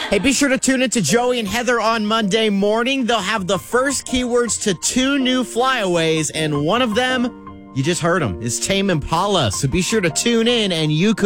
Hey, be sure to tune in to Joey and Heather on Monday morning. They'll have the first keywords to 2 new flyaways, and one of them, you just heard them, is Tame Impala. So be sure to tune in, and you could